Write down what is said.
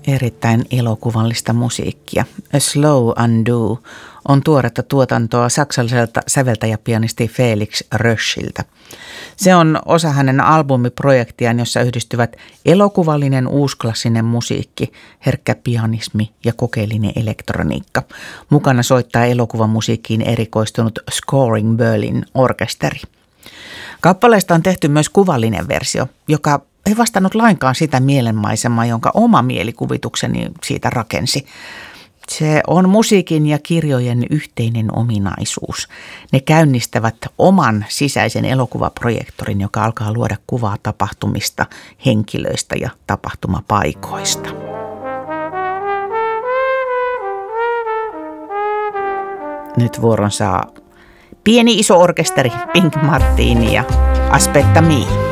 Erittäin elokuvallista musiikkia. A Slow Undo on tuoretta tuotantoa saksalaiselta säveltäjäpianisti Felix Röschiltä. Se on osa hänen albumiprojektiaan, jossa yhdistyvät elokuvallinen uusklassinen musiikki, herkkä pianismi ja kokeellinen elektroniikka. Mukana soittaa elokuvamusiikkiin erikoistunut Scoring Berlin orkesteri. Kappaleesta on tehty myös kuvallinen versio, joka ei vastannut lainkaan sitä mielenmaisemaa, jonka oma mielikuvitukseni siitä rakensi. Se on musiikin ja kirjojen yhteinen ominaisuus. Ne käynnistävät oman sisäisen elokuvaprojektorin, joka alkaa luoda kuvaa tapahtumista, henkilöistä ja tapahtumapaikoista. Nyt vuoron saa pieni iso orkesteri Pink Martini ja Aspetta Mi.